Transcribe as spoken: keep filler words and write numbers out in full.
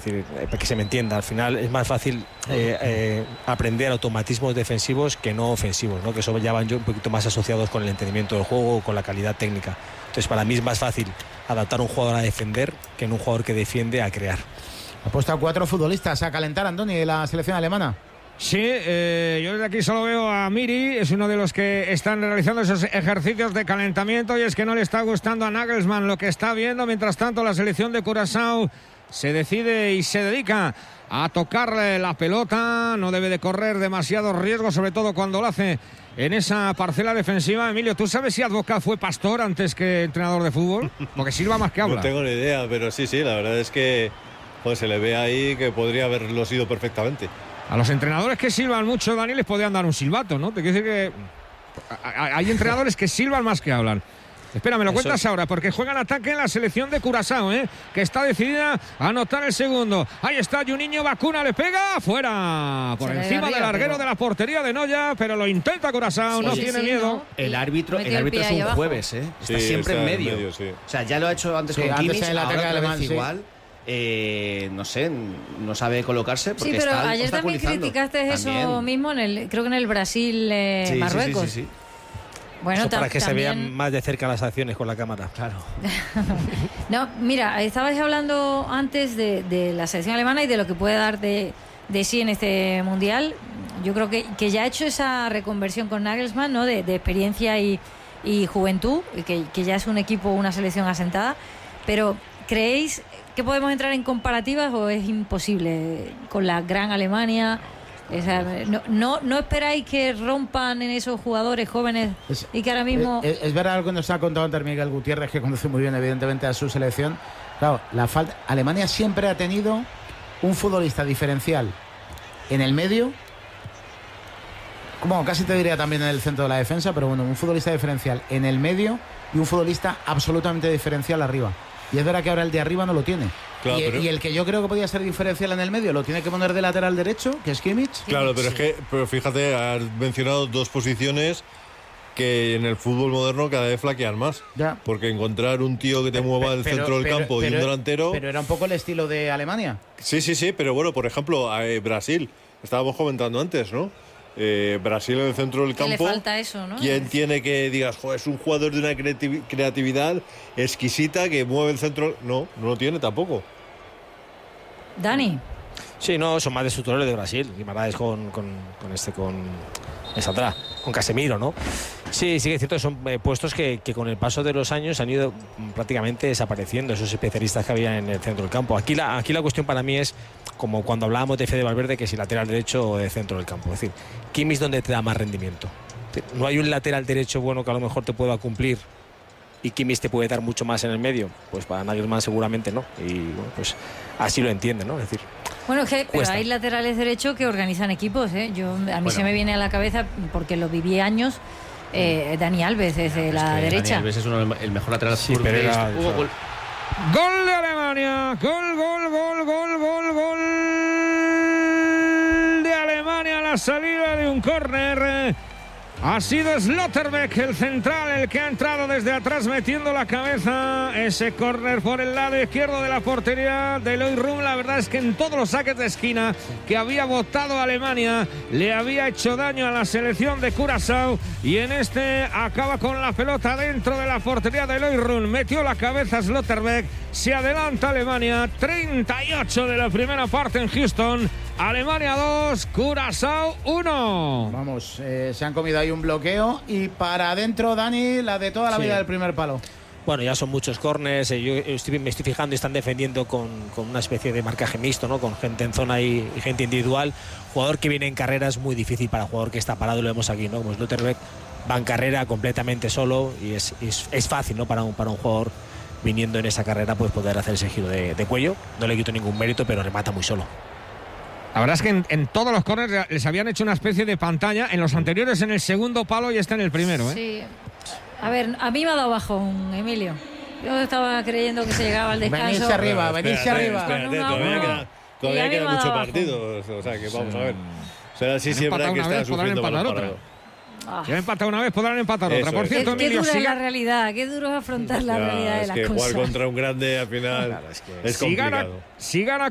Es decir, para que se me entienda, al final es más fácil eh, eh, aprender automatismos defensivos que no ofensivos, ¿no? Que eso ya van yo un poquito más asociados con el entendimiento del juego, con la calidad técnica. Entonces, para mí es más fácil adaptar a un jugador a defender que en un jugador que defiende a crear. Ha puesto a cuatro futbolistas a calentar, Andoni, de la selección alemana. Sí, eh, yo desde aquí solo veo a Miri, es uno de los que están realizando esos ejercicios de calentamiento, y es que no le está gustando a Nagelsmann lo que está viendo. Mientras tanto, la selección de Curazao se decide y se dedica a tocarle la pelota, no debe de correr demasiados riesgos, sobre todo cuando lo hace en esa parcela defensiva. Emilio, ¿tú sabes si Advocat fue pastor antes que entrenador de fútbol? Porque silba más que habla. No tengo ni idea, pero sí, sí, la verdad es que pues, se le ve ahí que podría haberlo sido perfectamente. A los entrenadores que silban mucho, Dani, les podían dar un silbato, ¿no? Te quiero decir que hay entrenadores que silban más que hablan. Espera, me lo Eso. cuentas ahora, porque juega en ataque en la selección de Curazao, ¿eh? Que está decidida a anotar el segundo. Ahí está Juninho Bacuna, le pega, fuera, por Se encima del larguero pero... de la portería de Noya, pero lo intenta Curazao, sí, no sí, tiene sí, miedo. ¿no? El árbitro, el árbitro el es un abajo. jueves, ¿eh? Está sí, siempre está en medio. En medio sí. O sea, ya lo ha hecho antes sí, con Kimmich, ahora otra vez igual. Eh, no sé, no sabe colocarse porque sí, pero está ayer también criticaste eso también. mismo en el, creo que en el Brasil eh, sí, Marruecos. Sí, sí, sí, sí. Bueno, para que también... se vean más de cerca las acciones con la cámara. Claro. No, mira, estabais hablando antes de, de la selección alemana y de lo que puede dar de, de sí en este mundial. Yo creo que, que ya ha hecho esa reconversión con Nagelsmann, ¿no? De, de experiencia y, y juventud, y que, que ya es un equipo, una selección asentada. Pero ¿creéis que podemos entrar en comparativas o es imposible con la gran Alemania? O sea, no, no, no esperáis que rompan en esos jugadores jóvenes es, y que ahora mismo... Es, es verdad lo que nos ha contado antes Miguel Gutiérrez, que conoce muy bien evidentemente a su selección. Claro, la falta... Alemania siempre ha tenido un futbolista diferencial en el medio, como casi te diría también en el centro de la defensa, pero bueno, un futbolista diferencial en el medio y un futbolista absolutamente diferencial arriba. Y es verdad que ahora el de arriba no lo tiene. Claro, y, pero... y el que yo creo que podía ser diferencial en el medio lo tiene que poner de lateral derecho, que es Kimmich. Claro, pero es que, pero fíjate, has mencionado dos posiciones que en el fútbol moderno cada vez flaquean más. Ya. Porque encontrar un tío que te mueva el centro del pero, campo pero, y un delantero... Pero era un poco el estilo de Alemania. Sí, sí, sí, pero bueno, por ejemplo, eh, Brasil, estábamos comentando antes, ¿no? Eh, Brasil en el centro del campo. Le falta eso, ¿no? ¿Quién tiene que, digas, joder, es un jugador de una creativ- creatividad exquisita que mueve el centro? No, no lo tiene tampoco. Dani. Sí, no, son más destructores de Brasil. Guimaraes con, con, con este, con esa atrás, con Casemiro, ¿no? Sí, sí que es cierto que son eh, puestos que, que con el paso de los años han ido prácticamente desapareciendo esos especialistas que había en el centro del campo. Aquí la, aquí la cuestión para mí es como cuando hablábamos de Fede Valverde, que si lateral derecho o de centro del campo. Es decir, Kimmich donde te da más rendimiento. No hay un lateral derecho bueno que a lo mejor te pueda cumplir y Kimmich te puede dar mucho más en el medio. Pues para Nagelsmann seguramente no. Y bueno, pues así lo entiende, ¿no? Es decir, bueno, que, pero hay laterales derechos que organizan equipos, ¿eh? Yo, a mí bueno. se me viene a la cabeza, porque lo viví años, eh, Dani Alves desde es la derecha. Dani Alves es uno, el mejor lateral sí, pero era, Hugo, gol. Gol de Alemania, gol, gol, gol, gol, gol, gol de Alemania a la salida de un córner. Ha sido Slotterbeck, el central, el que ha entrado desde atrás metiendo la cabeza. Ese córner por el lado izquierdo de la portería de Eloy Rum. La verdad es que en todos los saques de esquina que había botado Alemania le había hecho daño a la selección de Curazao. Y en este acaba con la pelota dentro de la portería de Eloy Rum. Metió la cabeza Slotterbeck. Se adelanta Alemania. treinta y ocho de la primera parte en Houston. Alemania dos, Curazao uno. Vamos, eh, se han comido ahí un bloqueo y para adentro, Dani, la de toda la sí. vida del primer palo. Bueno, ya son muchos córners, eh, yo estoy, me estoy fijando y están defendiendo con, con una especie de marcaje mixto, ¿no? Con gente en zona y, y gente individual. Jugador que viene en carrera es muy difícil para jugador que está parado, lo vemos aquí, ¿no? Como Slotterbeck va en carrera completamente solo y es, es, es fácil, ¿no? Para un, para un jugador viniendo en esa carrera pues poder hacer ese giro de, de cuello. No le quito ningún mérito, pero remata muy solo. La verdad es que en, en todos los corners les habían hecho una especie de pantalla. En los anteriores en el segundo palo y está en el primero, ¿eh? Sí. A ver, a mí me ha dado bajón, Emilio. Yo estaba creyendo que se llegaba al descanso. Venirse arriba, venirse arriba. Espérate, todavía queda, todavía queda mucho partido. O sea que vamos sí. a ver. Será así siempre que está sufriendo balón parado. Ah. Ya empatar una vez, podrán empatar Eso otra. Por cierto, qué, Emilio, qué dura siga... es la realidad, qué duro es afrontar la ya, realidad de es las que cosas. Jugar contra un grande al final claro, es, que... es complicado. Si gana, si gana